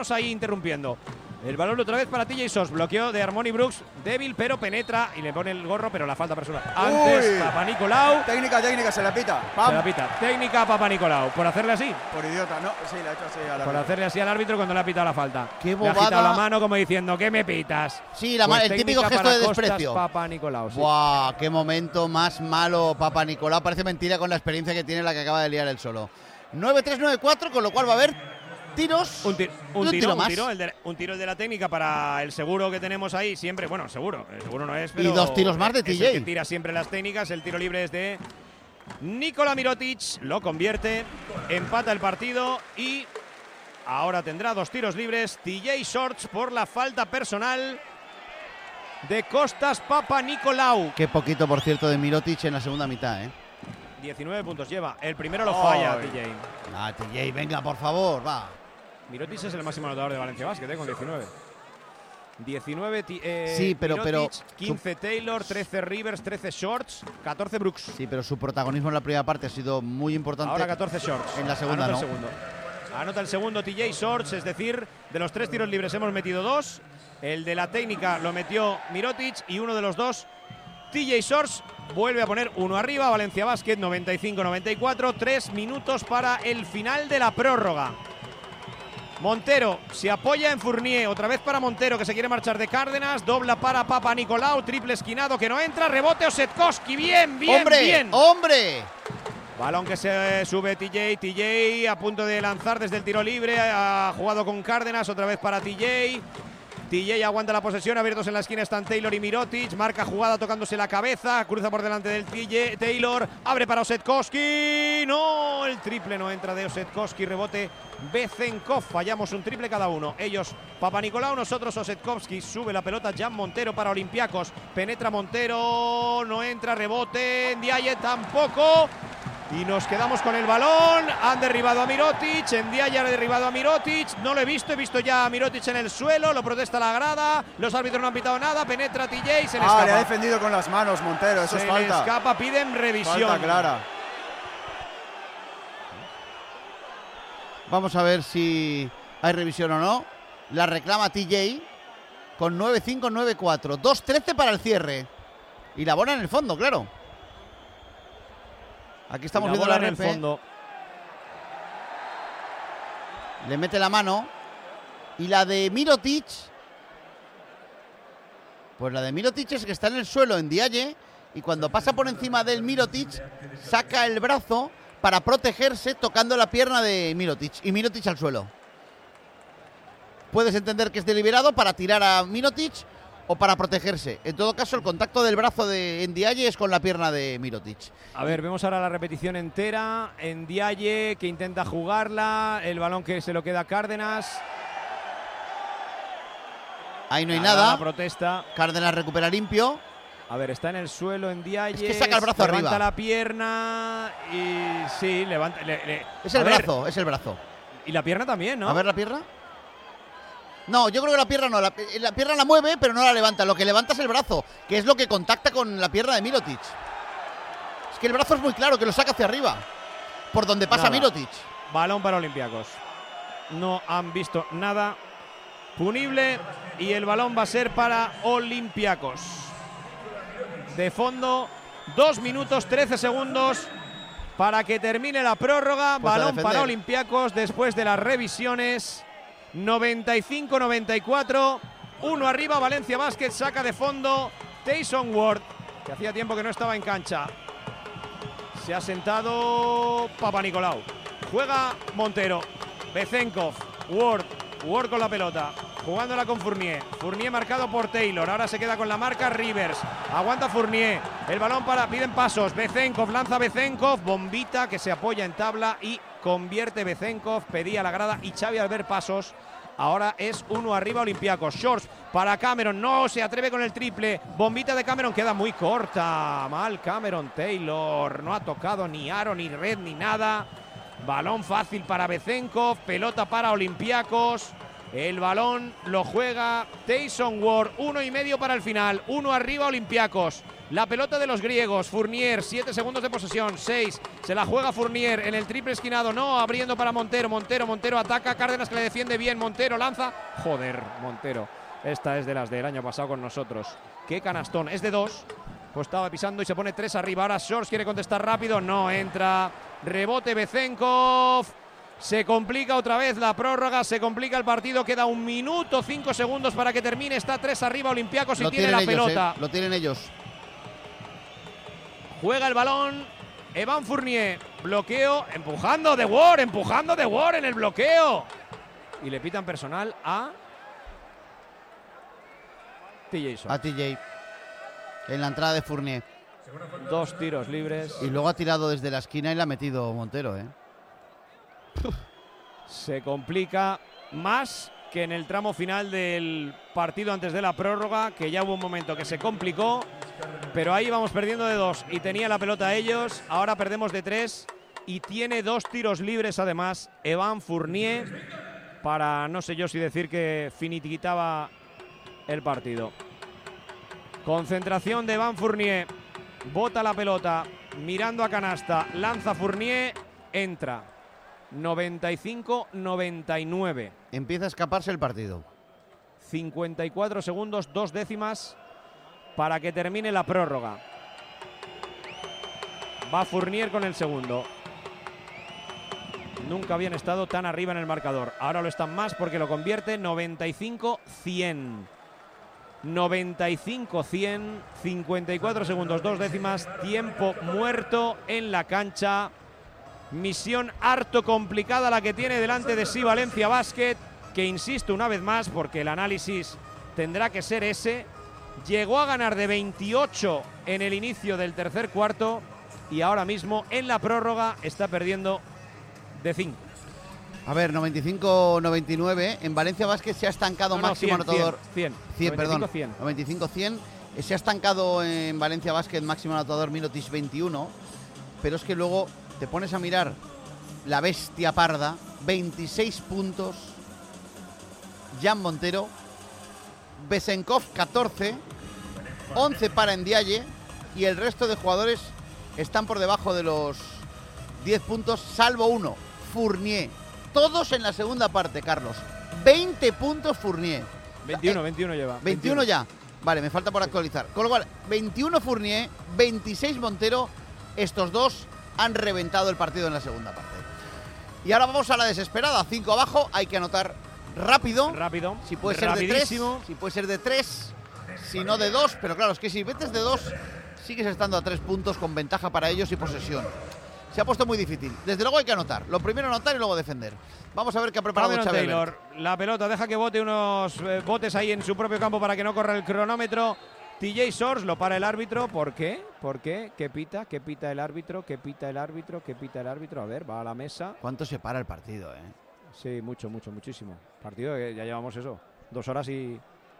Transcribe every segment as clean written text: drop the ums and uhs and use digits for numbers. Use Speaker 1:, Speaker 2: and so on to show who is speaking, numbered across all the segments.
Speaker 1: ahí interrumpiendo. El balón otra vez para TJ Shorts. Bloqueo de Harmony Brooks. Débil, pero penetra y le pone el gorro, pero la falta personal. Antes, Papanicolaou.
Speaker 2: Técnica, se la pita. ¡Pam!
Speaker 1: Se la pita. Técnica Papanicolaou. Por hacerle así.
Speaker 2: Por idiota, no. Sí, le ha hecho así al árbitro.
Speaker 1: Por hacerle así al árbitro cuando le ha pitado la falta.
Speaker 3: ¡Qué
Speaker 1: bobada! Le ha quitado la mano como diciendo, ¿qué me pitas?
Speaker 3: Sí,
Speaker 1: Pues
Speaker 3: el típico gesto de desprecio.
Speaker 1: Papanicolaou. Sí.
Speaker 3: ¡Buah! ¡Qué momento más malo, Papanicolaou! Parece mentira con la experiencia que tiene la que acaba de liar él solo. 9-3, 9-4, con lo cual va a haber tiros.
Speaker 1: Un tiro
Speaker 3: más.
Speaker 1: Un tiro el de la técnica para el seguro que tenemos ahí siempre. Bueno, seguro. El seguro no es, pero
Speaker 3: y 2 tiros más de TJ.
Speaker 1: Es el que tira siempre las técnicas. El tiro libre es de Nikola Mirotic. Lo convierte. Empata el partido y ahora tendrá 2 tiros libres TJ Shorts por la falta personal de Kostas Papanicolaou.
Speaker 3: Qué poquito, por cierto, de Mirotic en la segunda mitad,
Speaker 1: 19 puntos lleva. El primero lo falla TJ.
Speaker 3: Ah, TJ, venga, por favor, va.
Speaker 1: Mirotic es el máximo anotador de Valencia Basket, con 19. 19
Speaker 3: sí, pero,
Speaker 1: Mirotic, 15 Taylor, 13 Rivers, 13 Shorts, 14 Brooks.
Speaker 3: Sí, pero su protagonismo en la primera parte ha sido muy importante.
Speaker 1: Ahora 14 Shorts.
Speaker 3: En la segunda
Speaker 1: Anota Anota el segundo TJ Shorts, es decir, de los 3 tiros libres hemos metido 2. El de la técnica lo metió Mirotic y uno de los 2 TJ Shorts. Vuelve a poner uno arriba, Valencia Basket 95-94, 3 minutos para el final de la prórroga. Montero se apoya en Fournier, otra vez para Montero que se quiere marchar de Cárdenas, dobla para Papanicolaou, triple esquinado que no entra, rebote Osetkowski, bien.
Speaker 3: ¡Hombre!
Speaker 1: Balón que se sube TJ a punto de lanzar desde el tiro libre, ha jugado con Cárdenas, otra vez para TJ aguanta la posesión, abiertos en la esquina están Taylor y Mirotic, marca jugada tocándose la cabeza, cruza por delante del Taylor, abre para Osetkowski, no, el triple no entra de Osetkowski, rebote Vezenkov, fallamos un triple cada uno, ellos Papanicolaou, nosotros Osetkowski, sube la pelota Jan Montero para Olympiacos, penetra Montero, no entra, rebote, Ndiaye tampoco. Y nos quedamos con el balón. Han derribado a Mirotic. Ndiaye ha derribado a Mirotic. No lo he visto ya a Mirotic en el suelo. Lo protesta la grada. Los árbitros no han pitado nada. Penetra TJ. Se le escapa.
Speaker 2: Le ha defendido con las manos Montero. Eso es falta.
Speaker 1: Se le escapa. Piden revisión.
Speaker 2: Falta clara.
Speaker 3: Vamos a ver si hay revisión o no. La reclama TJ con 9-5, 9-4. 2-13 para el cierre. Y la bola en el fondo, claro. Aquí estamos viendo la
Speaker 1: en el fondo.
Speaker 3: Le mete la mano. Y la de Mirotic. Pues la de Mirotic es que está en el suelo en Ndiaye. Y cuando pasa por encima del Mirotic, saca el brazo para protegerse tocando la pierna de Mirotic. Y Mirotic al suelo. Puedes entender que es deliberado para tirar a Mirotic o para protegerse. En todo caso, el contacto del brazo de Ndiaye es con la pierna de Mirotic.
Speaker 1: A ver, vemos ahora la repetición entera. Ndiaye que intenta jugarla. El balón que se lo queda a Cárdenas.
Speaker 3: Ahí no hay nada.
Speaker 1: Protesta.
Speaker 3: Cárdenas recupera limpio.
Speaker 1: A ver, está en el suelo Ndiaye.
Speaker 3: Es que saca el brazo arriba.
Speaker 1: Levanta la pierna y sí, levanta.
Speaker 3: Es el brazo, es el brazo.
Speaker 1: Y la pierna también, ¿no?
Speaker 3: A ver la pierna. No, yo creo que la pierna no. La pierna la mueve, pero no la levanta. Lo que levanta es el brazo, que es lo que contacta con la pierna de Mirotic. Es que el brazo es muy claro, que lo saca hacia arriba, por donde pasa Mirotic.
Speaker 1: Balón para Olympiacos. No han visto nada punible y el balón va a ser para Olympiacos. De fondo, 2 minutos 13 segundos para que termine la prórroga.
Speaker 3: Pues
Speaker 1: balón para Olympiacos después de las revisiones. 95-94, 1 arriba, Valencia Basket saca de fondo Tyson Ward, que hacía tiempo que no estaba en cancha. Se ha sentado Papanicolaou. Juega Montero, Vezenkov, Ward con la pelota, jugándola con Fournier. Fournier marcado por Taylor, ahora se queda con la marca Rivers. Aguanta Fournier, el balón piden pasos. Vezenkov, lanza Vezenkov, bombita que se apoya en tabla y convierte Vezenkov, pedía la grada y Xavi al ver pasos. Ahora es 1 arriba Olympiacos. Shorts para Cameron, no se atreve con el triple. Bombita de Cameron, queda muy corta. Mal Cameron Taylor, no ha tocado ni aro, ni red, ni nada. Balón fácil para Vezenkov, pelota para Olympiacos. El balón lo juega Tyson Ward. 1,5 para el final. 1 arriba Olympiacos. La pelota de los griegos. Fournier, 7 segundos de posesión. 6. Se la juega Fournier en el triple esquinado. No, abriendo para Montero. Montero ataca. Cárdenas que le defiende bien. Montero lanza. Joder, Montero. Esta es de las del año pasado con nosotros. Qué canastón. Es de 2. Pues estaba pisando y se pone 3 arriba. Ahora Shorts quiere contestar rápido. No entra. Rebote Bezenkov. Se complica otra vez la prórroga, se complica el partido, queda 1 minuto 5 segundos para que termine, está 3 arriba Olympiacos y tiene la pelota.
Speaker 3: Lo tienen ellos.
Speaker 1: Juega el balón, Evan Fournier, bloqueo, empujando de Ward en el bloqueo. Y le pitan personal a TJ Shorts.
Speaker 3: A TJ, en la entrada de Fournier.
Speaker 1: 2 tiros libres.
Speaker 3: Y luego ha tirado desde la esquina y la ha metido Montero, ¿eh?
Speaker 1: Se complica más que en el tramo final del partido antes de la prórroga, que ya hubo un momento que se complicó, pero ahí vamos perdiendo de 2 y tenía la pelota ellos, ahora perdemos de 3 y tiene 2 tiros libres además Evan Fournier para, no sé yo si decir que finiquitaba el partido. Concentración de Evan Fournier, bota la pelota, mirando a canasta, lanza Fournier, entra. 95-99.
Speaker 3: Empieza a escaparse el partido.
Speaker 1: 54 segundos, 2 décimas para que termine la prórroga. Va Fournier con el segundo. Nunca habían estado tan arriba en el marcador. Ahora lo están más porque lo convierte 95-100. 95-100, 54 segundos, 2 décimas, tiempo muerto en la cancha. Misión harto complicada la que tiene delante de sí Valencia Basket, que insisto una vez más porque el análisis tendrá que ser ese. Llegó a ganar de 28 en el inicio del tercer cuarto y ahora mismo en la prórroga está perdiendo de 5.
Speaker 3: A ver, 95-99. En Valencia Basket se ha estancado máximo anotador.
Speaker 1: 100,
Speaker 3: perdón.
Speaker 1: 100.
Speaker 3: 95-100. Se ha estancado en Valencia Basket máximo anotador Mirotic 21. Pero es que luego te pones a mirar la bestia parda. 26 puntos. Jan Montero. Bezenkov 14. 11 para Ndiaye. Y el resto de jugadores están por debajo de los 10 puntos, salvo uno, Fournier. Todos en la segunda parte, Carlos. 20 puntos Fournier.
Speaker 1: 21 lleva.
Speaker 3: 21 ya. Vale, me falta por actualizar. Con lo cual, 21 Fournier, 26 Montero. Estos dos han reventado el partido en la segunda parte. Y ahora vamos a la desesperada. 5 abajo, hay que anotar rápido.
Speaker 1: Rápido.
Speaker 3: Si puede ser de 3. Si puede ser de 3. Si no de 2. Pero claro, es que si metes de 2, sigues estando a 3 puntos con ventaja para ellos y posesión. Se ha puesto muy difícil. Desde luego hay que anotar. Lo primero anotar y luego defender. Vamos a ver qué ha preparado
Speaker 1: Cameron
Speaker 3: Xavi
Speaker 1: Taylor. La pelota deja que bote unos botes ahí en su propio campo para que no corra el cronómetro. TJ Shorts lo para el árbitro. ¿Por qué? ¿Por qué? ¿Qué pita? ¿Qué pita el árbitro? ¿Qué pita el árbitro? ¿Qué pita el árbitro? A ver, va a la mesa.
Speaker 3: ¿Cuánto se para el partido,
Speaker 1: Sí, muchísimo. Partido que ya llevamos eso. 2 horas y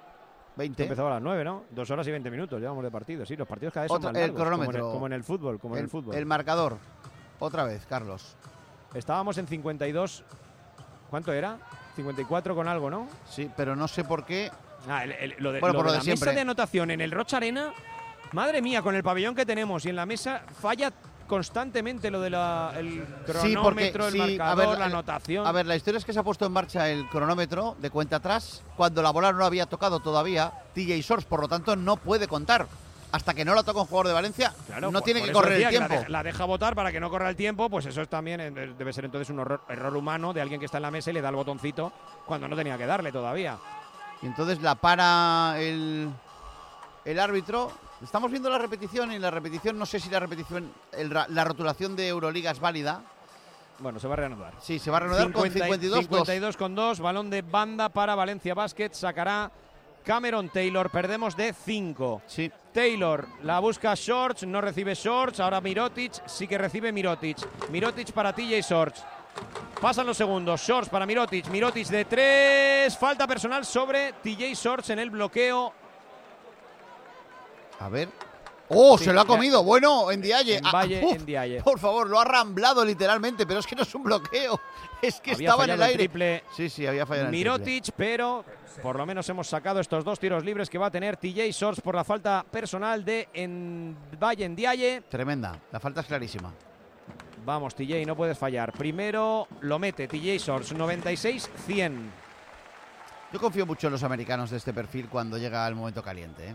Speaker 3: 20.
Speaker 1: Empezaba a las 9, ¿no? 2 horas y 20 minutos llevamos de partido. Sí, los partidos cada vez son más largos.
Speaker 3: El cronómetro.
Speaker 1: Como en el fútbol. Como en el fútbol.
Speaker 3: El marcador. Otra vez, Carlos.
Speaker 1: Estábamos en 52. ¿Cuánto era? 54 con algo, ¿no?
Speaker 3: Sí, pero no sé por qué.
Speaker 1: Lo de
Speaker 3: la
Speaker 1: mesa de anotación en el Rocha Arena, madre mía, con el pabellón que tenemos y en la mesa falla constantemente lo de el cronómetro, el marcador, la anotación.
Speaker 3: A ver, la historia es que se ha puesto en marcha el cronómetro de cuenta atrás cuando la bola no había tocado todavía TJ Shorts, por lo tanto no puede contar. Hasta que no la toca un jugador de Valencia, claro, no tiene que correr el tiempo.
Speaker 1: La deja votar para que no corra el tiempo, pues eso es también debe ser entonces un error humano de alguien que está en la mesa y le da el botoncito cuando no tenía que darle todavía.
Speaker 3: Y entonces la para el árbitro. Estamos viendo la repetición y en la repetición no sé si la repetición, la rotulación de Euroliga es válida.
Speaker 1: Bueno, se va a reanudar.
Speaker 3: Sí, se va a reanudar con 52
Speaker 1: con 2. Balón de banda para Valencia Basket. Sacará Cameron Taylor. Perdemos de 5.
Speaker 3: Sí.
Speaker 1: Taylor la busca Shorts. No recibe Shorts. Ahora Mirotic. Sí que recibe Mirotic. Mirotic para TJ Shorts. Pasan los segundos. Shorts para Mirotic. Mirotic de 3. Falta personal sobre TJ Shorts en el bloqueo.
Speaker 3: A ver. ¡Oh,
Speaker 1: Sí,
Speaker 3: se lo ha comido! Bueno, Ndiaye.
Speaker 1: Ndiaye.
Speaker 3: Por favor, lo ha ramblado literalmente, pero es que no es un bloqueo. Es que
Speaker 1: Había
Speaker 3: estaba en
Speaker 1: fallado
Speaker 3: el aire.
Speaker 1: triple
Speaker 3: Sí, había fallado en el triple.
Speaker 1: Mirotic, pero por lo menos hemos sacado estos 2 tiros libres que va a tener TJ Shorts por la falta personal de Ndiaye.
Speaker 3: Tremenda, la falta es clarísima.
Speaker 1: Vamos, TJ, no puedes fallar. Primero lo mete TJ Shorts, 96-100.
Speaker 3: Yo confío mucho en los americanos de este perfil cuando llega el momento caliente, ¿eh?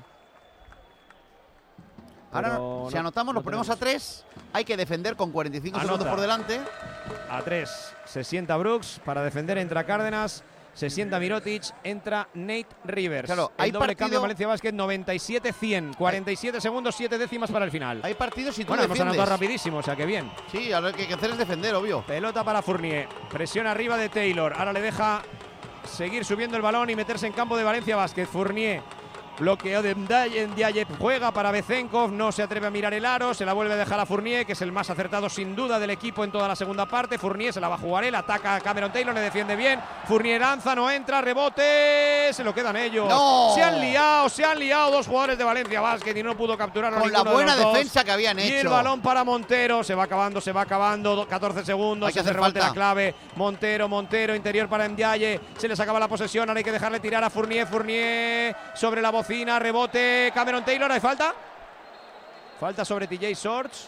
Speaker 3: Ahora,
Speaker 1: Pero
Speaker 3: si anotamos, nos ponemos a 3. Hay que defender con 45 segundos
Speaker 1: Anota.
Speaker 3: por delante.
Speaker 1: A 3 se sienta Brooks para defender, entra Cárdenas, se sienta Mirotic, entra Nate Rivers.
Speaker 3: Claro,
Speaker 1: el
Speaker 3: hay
Speaker 1: doble
Speaker 3: partido-
Speaker 1: cambio en Valencia Basket, 97-100, 47 segundos, 7 décimas para el final.
Speaker 3: Hay partidos y tú
Speaker 1: Bueno, hemos
Speaker 3: defiendes.
Speaker 1: anotado rapidísimo, o sea que bien.
Speaker 3: Sí, ahora lo que hay que hacer es defender, obvio.
Speaker 1: Pelota para Fournier, presión arriba de Taylor, ahora le deja seguir subiendo el balón y meterse en campo de Valencia Basket. Fournier, bloqueo de Ndiaye, juega para Bezenkov, no se atreve a mirar el aro, se la vuelve a dejar a Fournier, que es el más acertado sin duda del equipo en toda la segunda parte. Fournier se la va a jugar él, ataca a Cameron Taylor, le defiende bien. Fournier lanza, no entra, rebote, se lo quedan ellos.
Speaker 3: ¡No!
Speaker 1: Se han liado 2 jugadores de Valencia Basket y no pudo capturar a
Speaker 3: Con la
Speaker 1: ninguno de
Speaker 3: buena
Speaker 1: los dos.
Speaker 3: defensa que habían
Speaker 1: Y el
Speaker 3: hecho.
Speaker 1: balón para Montero, se va acabando, 14 segundos,
Speaker 3: Hay que
Speaker 1: ese
Speaker 3: hacer
Speaker 1: rebote
Speaker 3: falta.
Speaker 1: la clave. Montero, interior para Ndiaye, se le sacaba la posesión, ahora hay que dejarle tirar a Fournier sobre la bocina, rebote, Cameron Taylor, ¿hay falta? Falta sobre TJ Shorts.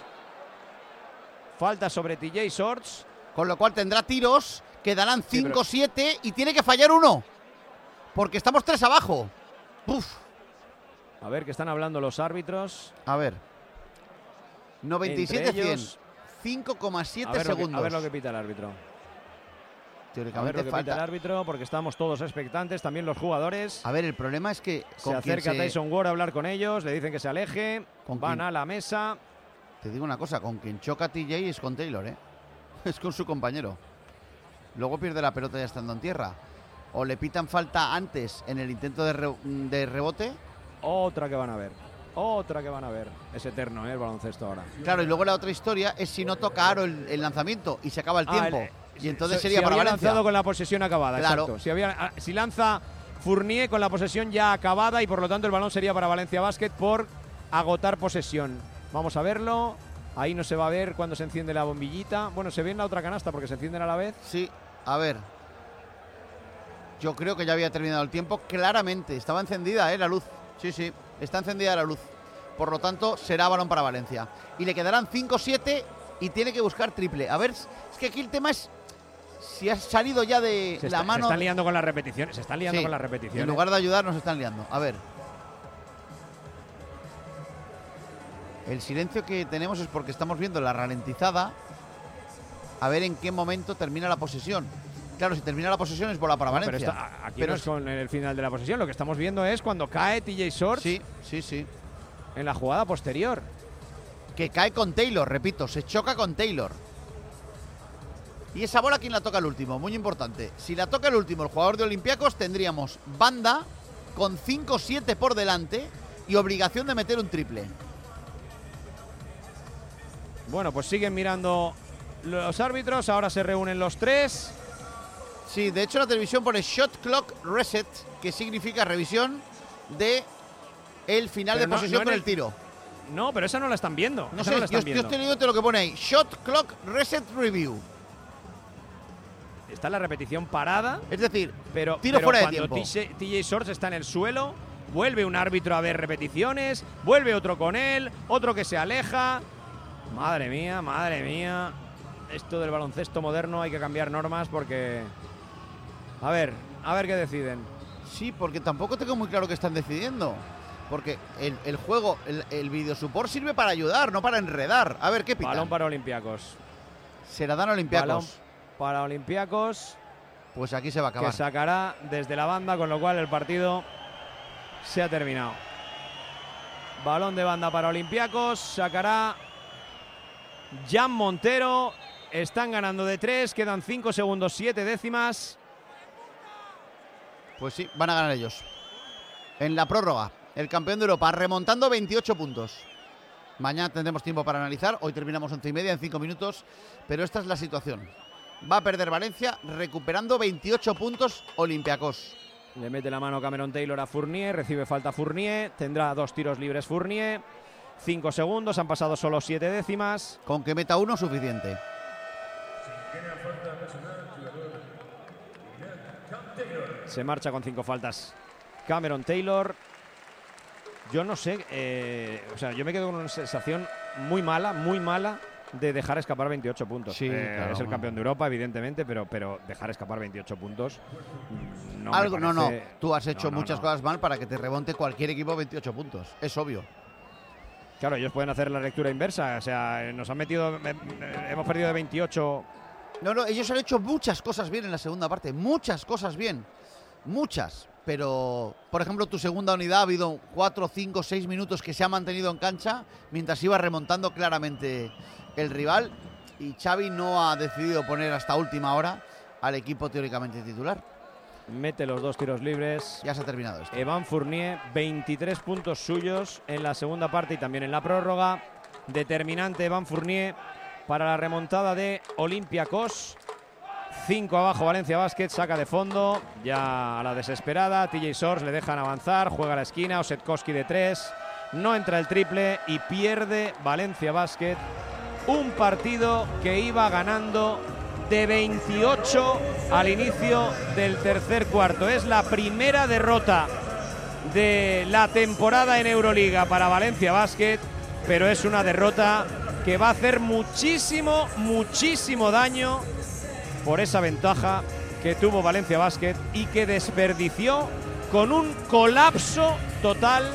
Speaker 3: Con lo cual tendrá tiros, quedarán
Speaker 1: Sí,
Speaker 3: 5-7 y tiene que fallar uno. Porque estamos 3 abajo. Uf.
Speaker 1: A ver, que están hablando los árbitros.
Speaker 3: A ver. 97-100.
Speaker 1: Entre ellos,
Speaker 3: 5,7 segundos.
Speaker 1: a ver lo que pita el árbitro. A ver
Speaker 3: Teóricamente
Speaker 1: lo que pita el
Speaker 3: falta.
Speaker 1: árbitro, porque estamos todos expectantes, también los jugadores.
Speaker 3: A ver, el problema es que
Speaker 1: Se
Speaker 3: con quien
Speaker 1: acerca Tyson Ward a hablar con ellos, le dicen que se aleje,
Speaker 3: ¿Con
Speaker 1: van
Speaker 3: quién?
Speaker 1: a la mesa.
Speaker 3: Te digo una cosa, con quien choca TJ es con Taylor, ¿eh? Es con su compañero. Luego pierde la pelota ya estando en tierra. O le pitan falta antes en el intento de rebote.
Speaker 1: Otra que van a ver. Es eterno, el baloncesto ahora.
Speaker 3: Claro, y luego la otra historia es si no toca aro el lanzamiento y se acaba el tiempo. Y entonces
Speaker 1: si
Speaker 3: sería para
Speaker 1: había
Speaker 3: Valencia.
Speaker 1: lanzado con la posesión acabada,
Speaker 3: Claro.
Speaker 1: exacto. Si lanza Fournier con la posesión ya acabada y por lo tanto el balón sería para Valencia Basket por agotar posesión. Vamos a verlo. Ahí no se va a ver cuando se enciende la bombillita. Bueno, se ve en la otra canasta porque se encienden a la vez.
Speaker 3: Sí, a ver. Yo creo que ya había terminado el tiempo. Claramente, estaba encendida la luz. Sí, está encendida la luz. Por lo tanto, será balón para Valencia. Y le quedarán 5-7 y tiene que buscar triple. A ver, es que aquí el tema es si ha salido ya de
Speaker 1: Se
Speaker 3: la mano.
Speaker 1: están liando con las repeticiones.
Speaker 3: Sí, en lugar de ayudar nos están liando. A ver. El silencio que tenemos es porque estamos viendo la ralentizada. A ver en qué momento termina la posesión. Claro, si termina la posesión es bola para Valencia.
Speaker 1: Pero aquí
Speaker 3: Pero
Speaker 1: no es con el final de la posesión. Lo que estamos viendo es cuando cae TJ Shorts
Speaker 3: sí.
Speaker 1: en la jugada posterior.
Speaker 3: Que cae con Taylor, repito, se choca con Taylor. Y esa bola, ¿quién la toca el último? Muy importante. Si la toca el último el jugador de Olympiacos, tendríamos banda con 5-7 por delante y obligación de meter un triple.
Speaker 1: Bueno, pues siguen mirando los árbitros. Ahora se reúnen los 3.
Speaker 3: Sí, de hecho la televisión pone Shot Clock Reset, que significa revisión de el final
Speaker 1: Pero
Speaker 3: de posesión
Speaker 1: en
Speaker 3: con el tiro.
Speaker 1: No, pero esa no la están viendo.
Speaker 3: No
Speaker 1: Esa
Speaker 3: sé,
Speaker 1: la
Speaker 3: yo
Speaker 1: están viendo.
Speaker 3: estoy leyendo lo que pone ahí. Shot Clock Reset Review.
Speaker 1: Está la repetición parada,
Speaker 3: Es decir,
Speaker 1: pero,
Speaker 3: tiro
Speaker 1: pero
Speaker 3: fuera de
Speaker 1: cuando
Speaker 3: tiempo.
Speaker 1: TJ Shorts está en el suelo, vuelve un árbitro a ver repeticiones, vuelve otro con él, otro que se aleja. Madre mía. Esto del baloncesto moderno hay que cambiar normas porque... A ver qué deciden.
Speaker 3: Sí, porque tampoco tengo muy claro qué están decidiendo. Porque el juego, el videosupport sirve para ayudar, no para enredar. A ver, ¿qué pitan?
Speaker 1: Balón para Olympiacos.
Speaker 3: Se la dan a Olympiacos.
Speaker 1: Balón para Olympiacos,
Speaker 3: Pues aquí se va a acabar.
Speaker 1: que sacará desde la banda, con lo cual el partido se ha terminado. Balón de banda para Olympiacos, sacará Jan Montero. Están ganando de 3, quedan 5 segundos, 7 décimas.
Speaker 3: Pues sí, van a ganar ellos. En la prórroga, el campeón de Europa, remontando 28 puntos. Mañana tendremos tiempo para analizar. Hoy terminamos 11:30 en 5 minutos. Pero esta es la situación. Va a perder Valencia, recuperando 28 puntos Olympiacos.
Speaker 1: Le mete la mano Cameron Taylor a Fournier, recibe falta Fournier, tendrá 2 tiros libres Fournier. 5 segundos, han pasado solo 7 décimas.
Speaker 3: Con que meta uno, suficiente.
Speaker 1: Se marcha con 5 faltas Cameron Taylor. Yo no sé, o sea, yo me quedo con una sensación muy mala de dejar escapar 28 puntos.
Speaker 3: Sí, claro,
Speaker 1: es el campeón de Europa, evidentemente, pero dejar escapar 28 puntos no me
Speaker 3: Algo,
Speaker 1: parece...
Speaker 3: no. Tú has hecho
Speaker 1: No.
Speaker 3: muchas cosas mal para que te remonte cualquier equipo 28 puntos. Es obvio.
Speaker 1: Claro, ellos pueden hacer la lectura inversa. O sea, nos han metido... hemos perdido de 28...
Speaker 3: No, ellos han hecho muchas cosas bien en la segunda parte. Muchas cosas bien. Muchas. Pero, por ejemplo, tu segunda unidad ha habido 4, 5, 6 minutos que se ha mantenido en cancha mientras iba remontando claramente el rival. Y Xavi no ha decidido poner hasta última hora al equipo teóricamente titular.
Speaker 1: Mete los 2 tiros libres.
Speaker 3: Ya se ha terminado esto.
Speaker 1: Evan Fournier, 23 puntos suyos en la segunda parte y también en la prórroga. Determinante Evan Fournier para la remontada de Olympiacos. 5 abajo Valencia Basket, saca de fondo, ya a la desesperada. TJ Shorts le dejan avanzar, juega a la esquina, Osetkowski de 3. No entra el triple y pierde Valencia Basket. Un partido que iba ganando de 28 al inicio del tercer cuarto. Es la primera derrota de la temporada en Euroliga para Valencia Basket, pero es una derrota que va a hacer muchísimo daño por esa ventaja que tuvo Valencia Basket y que desperdició con un colapso total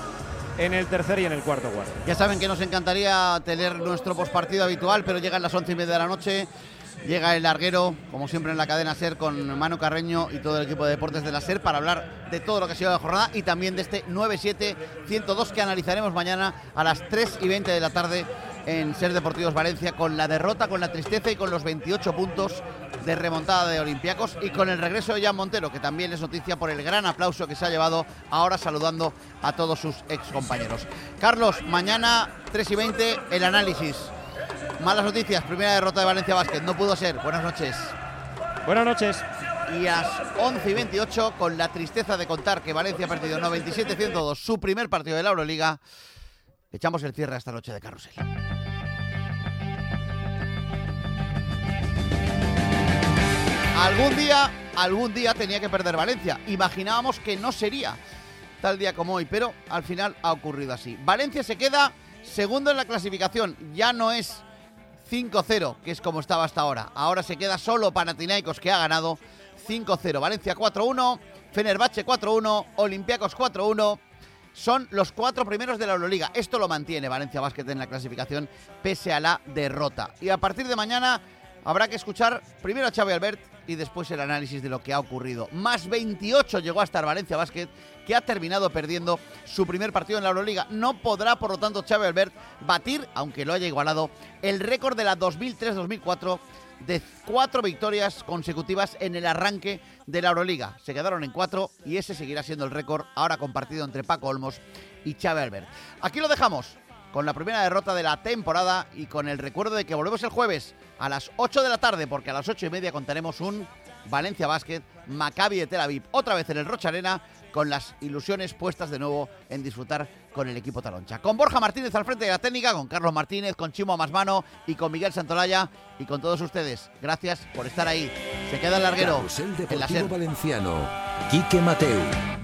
Speaker 1: en el tercer y en el cuarto cuarto.
Speaker 3: Ya saben que nos encantaría tener nuestro postpartido habitual, pero llegan las 11:30 de la noche. Llega el larguero, como siempre en la cadena SER, con Manu Carreño y todo el equipo de deportes de la SER para hablar de todo lo que ha sido la jornada y también de este 9-7-102 que analizaremos mañana a las 3:20 de la tarde en SER Deportivos Valencia, con la derrota, con la tristeza y con los 28 puntos de remontada de Olympiacos y con el regreso de Jan Montero, que también es noticia por el gran aplauso que se ha llevado ahora saludando a todos sus excompañeros. Carlos, mañana 3:20 el análisis. Malas noticias, primera derrota de Valencia Basket, no pudo ser. Buenas noches.
Speaker 1: Buenas noches.
Speaker 3: Y a las 11:28, con la tristeza de contar que Valencia ha perdido 97-102 su primer partido de la Euroliga, echamos el cierre a esta noche de carrusel. Algún día tenía que perder Valencia. Imaginábamos que no sería tal día como hoy, pero al final ha ocurrido así. Valencia se queda segundo en la clasificación, ya no es 5-0, que es como estaba hasta ahora. Ahora se queda solo Panathinaikos, que ha ganado 5-0. Valencia 4-1, Fenerbahce 4-1, Olympiacos 4-1. Son los 4 primeros de la Euroliga. Esto lo mantiene Valencia Basket en la clasificación pese a la derrota. Y a partir de mañana habrá que escuchar primero a Xavi Albert y después el análisis de lo que ha ocurrido. Más 28 llegó a estar Valencia Basket, que ha terminado perdiendo su primer partido en la Euroliga. No podrá, por lo tanto, Xavi Albert batir, aunque lo haya igualado, el récord de la 2003-2004 de 4 victorias consecutivas en el arranque de la Euroliga. Se quedaron en 4 y ese seguirá siendo el récord, ahora compartido entre Paco Olmos y Xavi Albert. Aquí lo dejamos, con la primera derrota de la temporada y con el recuerdo de que volvemos el jueves a las 8 de la tarde, porque a las 8:30 contaremos un Valencia Basket Maccabi de Tel Aviv, otra vez en el Roch Arena, con las ilusiones puestas de nuevo en disfrutar con el equipo taloncha. Con Borja Martínez al frente de la técnica, con Carlos Martínez, con Chimo Masmano y con Miguel Santolaya y con todos ustedes. Gracias por estar ahí. Se queda el larguero
Speaker 4: Carrusel
Speaker 3: en la SER.
Speaker 4: Deportivo Valenciano. Quique Mateu.